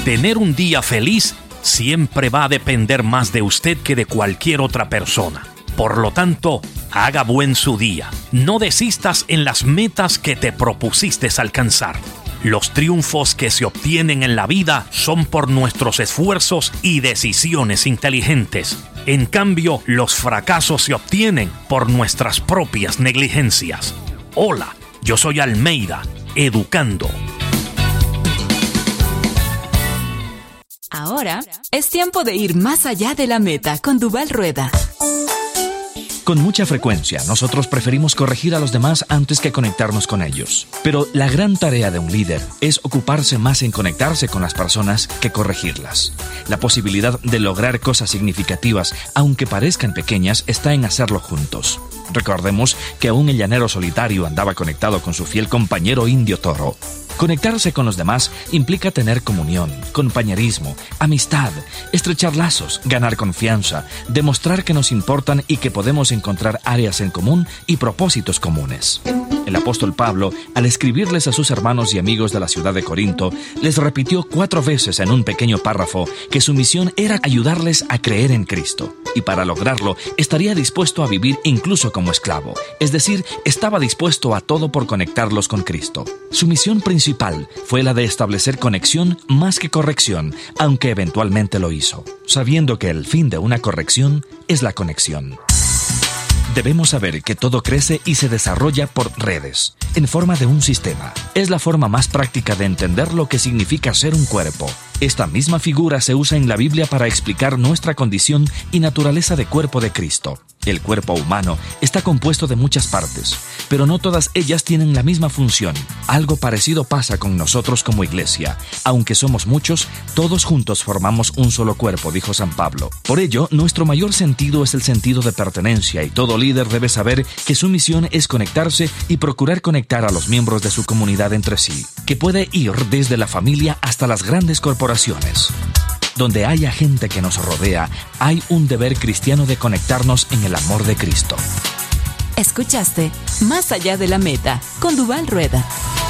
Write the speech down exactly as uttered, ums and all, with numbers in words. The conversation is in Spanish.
Tener un día feliz siempre va a depender más de usted que de cualquier otra persona. Por lo tanto, haga buen su día. No desistas en las metas que te propusiste alcanzar. Los triunfos que se obtienen en la vida son por nuestros esfuerzos y decisiones inteligentes. En cambio, los fracasos se obtienen por nuestras propias negligencias. Hola, yo soy Almeida, educando. Ahora es tiempo de ir más allá de la meta con Duval Rueda. Con mucha frecuencia, nosotros preferimos corregir a los demás antes que conectarnos con ellos. Pero la gran tarea de un líder es ocuparse más en conectarse con las personas que corregirlas. La posibilidad de lograr cosas significativas, aunque parezcan pequeñas, está en hacerlo juntos. Recordemos que aún el llanero solitario andaba conectado con su fiel compañero indio toro. Conectarse con los demás implica tener comunión, compañerismo, amistad, estrechar lazos, ganar confianza, demostrar que nos importan y que podemos encontrar áreas en común y propósitos comunes. El apóstol Pablo, al escribirles a sus hermanos y amigos de la ciudad de Corinto, les repitió cuatro veces en un pequeño párrafo que su misión era ayudarles a creer en Cristo. Y para lograrlo, estaría dispuesto a vivir incluso como esclavo. Es decir, estaba dispuesto a todo por conectarlos con Cristo. Su misión principal fue la de establecer conexión más que corrección, aunque eventualmente lo hizo, sabiendo que el fin de una corrección es la conexión. Debemos saber que todo crece y se desarrolla por redes, en forma de un sistema. Es la forma más práctica de entender lo que significa ser un cuerpo. Esta misma figura se usa en la Biblia para explicar nuestra condición y naturaleza de cuerpo de Cristo. El cuerpo humano está compuesto de muchas partes, pero no todas ellas tienen la misma función. Algo parecido pasa con nosotros como iglesia. Aunque somos muchos, todos juntos formamos un solo cuerpo, dijo San Pablo. Por ello, nuestro mayor sentido es el sentido de pertenencia y todo líder debe saber que su misión es conectarse y procurar conectar a los miembros de su comunidad entre sí, que puede ir desde la familia hasta las grandes corporaciones. Donde haya gente que nos rodea, hay un deber cristiano de conectarnos en el amor de Cristo. Escuchaste Más allá de la meta con Duval Rueda.